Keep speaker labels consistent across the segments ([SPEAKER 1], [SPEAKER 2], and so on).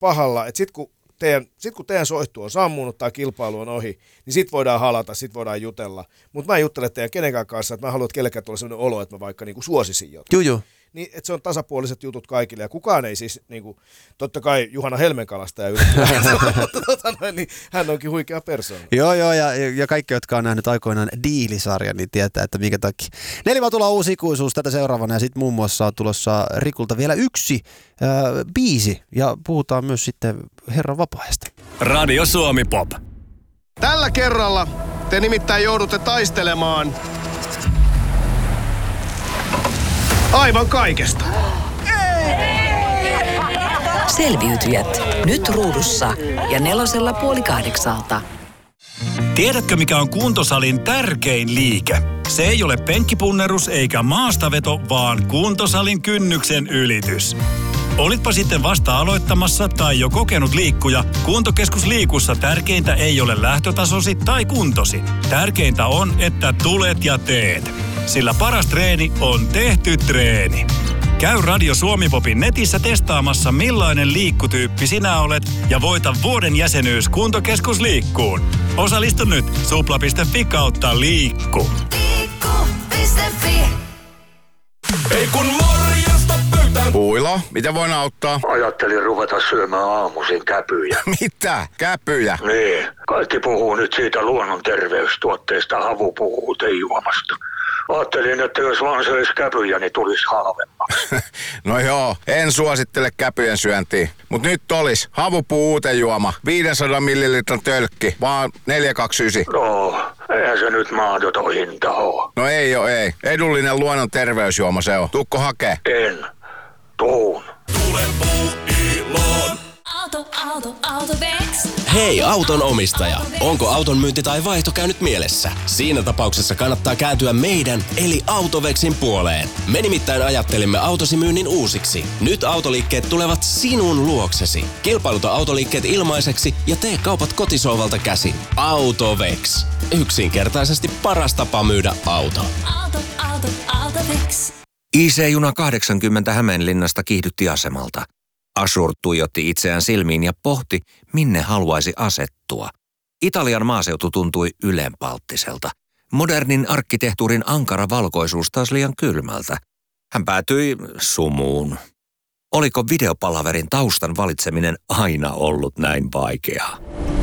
[SPEAKER 1] pahalla, että sit kun teidän soihtu on sammunut tai kilpailu on ohi, niin sit voidaan halata, sit voidaan jutella. Mutta mä en juttele teidän kenenkään kanssa, että mä haluan, että kellekään tulla sellainen olo, että mä vaikka niinku suosisin jotain.
[SPEAKER 2] Joo.
[SPEAKER 1] Niin, että se on tasapuoliset jutut kaikille, ja kukaan ei siis, niinku, totta kai Juhana Helmenkalastaja yrittää, mutta niin hän onkin huikea persoona.
[SPEAKER 2] Joo, ja kaikki, jotka on nähnyt aikoinaan Diilisarjan, niin tietää, että minkä takia. Nelimaa uusi ikuisuus tätä seuraavana, ja sitten muun muassa on tulossa Rikulta vielä yksi biisi, ja puhutaan myös sitten Herran vapaa-ajasta.
[SPEAKER 3] Radio Suomi Pop.
[SPEAKER 4] Tällä kerralla te nimittäin joudutte taistelemaan aivan kaikesta.
[SPEAKER 5] Selviytyjät. Nyt ruudussa ja 4:30.
[SPEAKER 3] Tiedätkö, mikä on kuntosalin tärkein liike? Se ei ole penkkipunnerus eikä maastaveto, vaan kuntosalin kynnyksen ylitys. Olitpa sitten vasta aloittamassa tai jo kokenut liikkuja, Kuntokeskus Liikussa tärkeintä ei ole lähtötasosi tai kuntosi. Tärkeintä on, että tulet ja teet. Sillä paras treeni on tehty treeni. Käy Radio Suomi Popin netissä testaamassa, millainen liikkutyyppi sinä olet ja voita vuoden jäsenyys Kuntokeskus Liikkuun. Osallistu nyt supla.fi/liikku.
[SPEAKER 6] Liikku.fi.
[SPEAKER 7] Ei kun morjesta pöytään.
[SPEAKER 8] Puilo, mitä voin auttaa?
[SPEAKER 9] Ajattelin ruveta syömään aamuisin käpyjä.
[SPEAKER 8] Mitä? Käpyjä?
[SPEAKER 9] Niin. Kaikki puhuu nyt siitä luonnon terveystuotteesta havupuutejuomasta. Ajattelin, että jos vaan söisi käpyjä, niin tulisi halvemmaksi.
[SPEAKER 8] No joo, en suosittele käpyjen syöntiä. Mut nyt olis havupuuutejuoma, 500 millilitran tölkki, vaan 4,29.
[SPEAKER 9] No, eihän se nyt mahdoton hinta oo.
[SPEAKER 8] No ei. Edullinen luonnon terveysjuoma se on. Tuukko hakee?
[SPEAKER 9] En. Tuun.
[SPEAKER 7] Tule puuiloon.
[SPEAKER 6] Autovex.
[SPEAKER 10] Hei auton omistaja, onko auton myynti tai vaihto käynyt mielessä? Siinä tapauksessa kannattaa kääntyä meidän eli Autovexin puoleen. Me nimittäin ajattelimme autosi myynnin uusiksi. Nyt autoliikkeet tulevat sinun luoksesi. Kilpailuta autoliikkeet ilmaiseksi ja tee kaupat kotisohvalta käsin. Autovex. Yksinkertaisesti paras tapa myydä auto.
[SPEAKER 6] Autovex.
[SPEAKER 11] IC-juna 80 Hämeenlinnasta kiihdytti asemalta. Ashur tuijotti itseään silmiin ja pohti, minne haluaisi asettua. Italian maaseutu tuntui ylenpalttiselta. Modernin arkkitehtuurin ankara valkoisuus taas liian kylmältä. Hän päätyi sumuun. Oliko videopalaverin taustan valitseminen aina ollut näin vaikeaa?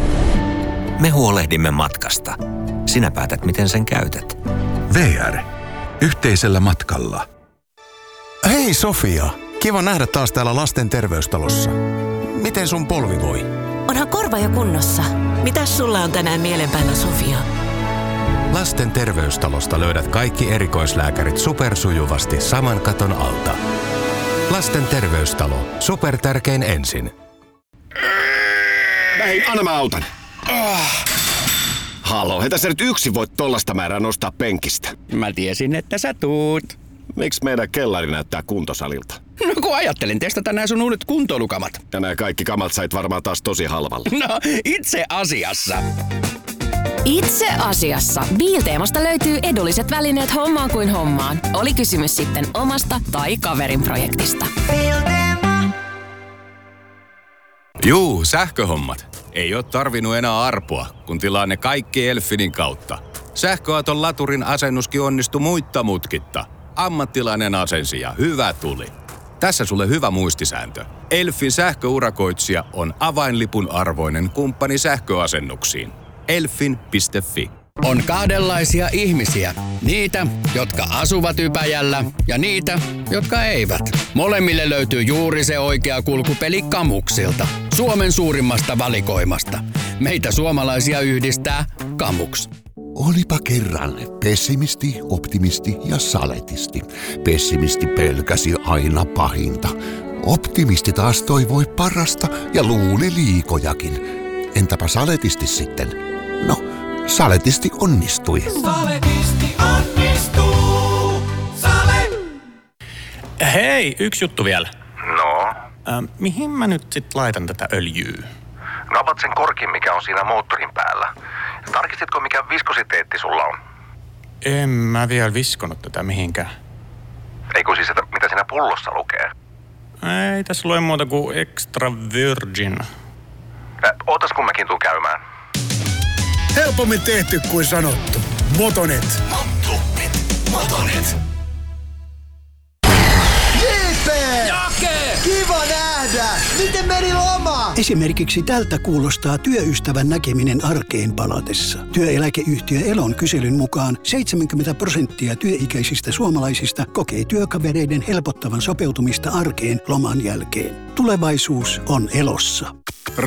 [SPEAKER 11] Me huolehdimme matkasta. Sinä päätät, miten sen käytät.
[SPEAKER 12] VR. Yhteisellä matkalla.
[SPEAKER 13] Hei Sofia! Kiva nähdä taas täällä lasten terveystalossa. Miten sun polvi voi?
[SPEAKER 14] Onhan korva jo kunnossa. Mitäs sulla on tänään mielen päällä, Sofia?
[SPEAKER 13] Lasten terveystalosta löydät kaikki erikoislääkärit supersujuvasti saman katon alta. Lasten terveystalo. Supertärkein ensin.
[SPEAKER 15] Hei, anna mä autan. Halo, ei tässä nyt yksin voit tollasta määrää nostaa penkistä.
[SPEAKER 16] Mä tiesin, että sä tuut.
[SPEAKER 15] Miksi meidän kellari näyttää kuntosalilta?
[SPEAKER 16] No kun ajattelin testata nää sun uudet kuntoilukamat.
[SPEAKER 15] Ja nää kaikki kamat sait varmaan taas tosi halvalla.
[SPEAKER 16] No, itse asiassa.
[SPEAKER 17] Itse asiassa. Biilteemasta löytyy edulliset välineet hommaan kuin hommaan. Oli kysymys sitten omasta tai kaverin projektista.
[SPEAKER 18] Juu, sähköhommat. Ei oo tarvinnut enää arpoa, kun tilaa ne kaikki Elfinin kautta. Sähköauton laturin asennuskin onnistui muitta mutkitta. Ammattilainen asensi ja hyvä tuli. Tässä sulle hyvä muistisääntö. Elfin sähköurakoitsija on avainlipun arvoinen kumppani sähköasennuksiin. Elfin.fi.
[SPEAKER 16] On kahdenlaisia ihmisiä. Niitä, jotka asuvat Ypäjällä ja niitä, jotka eivät. Molemmille löytyy juuri se oikea kulkupeli Kamuksilta. Suomen suurimmasta valikoimasta. Meitä suomalaisia yhdistää Kamuks.
[SPEAKER 19] Olipa kerran pessimisti, optimisti ja saletisti. Pessimisti pelkäsi aina pahinta. Optimisti taas toivoi parasta ja luuli liikojakin. Entäpä saletisti sitten? No, saletisti onnistui.
[SPEAKER 7] Saletisti onnistuu. Sale.
[SPEAKER 20] Hei, yksi juttu vielä.
[SPEAKER 6] No?
[SPEAKER 20] Mihin mä nyt sit laitan tätä öljyä?
[SPEAKER 6] No avat sen korkin, mikä on siinä moottorin päällä. Tarkistitko, mikä viskositeetti sulla on?
[SPEAKER 20] En mä vielä viskonut tätä mihinkään.
[SPEAKER 6] Eikö siis, että mitä siinä pullossa lukee?
[SPEAKER 20] Ei tässä lue muuta kuin extra virgin.
[SPEAKER 6] Ootas kun mäkin tuun käymään.
[SPEAKER 21] Helpommin tehty kuin sanottu. Motonet.
[SPEAKER 7] Motonet.
[SPEAKER 22] JP!
[SPEAKER 7] Jake!
[SPEAKER 22] Kiva nähdä! Miten meni loma? Esimerkiksi tältä kuulostaa työystävän näkeminen arkeen palatessa. Työeläkeyhtiö Elon kyselyn mukaan 70% työikäisistä suomalaisista kokee työkavereiden helpottavan sopeutumista arkeen loman jälkeen. Tulevaisuus on Elossa.